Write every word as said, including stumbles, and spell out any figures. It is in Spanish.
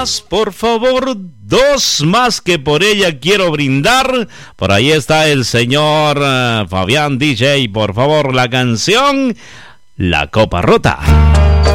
Por favor, dos más que por ella quiero brindar. Por ahí está el señor uh, Fabián D J. Por favor, la canción La Copa Rota.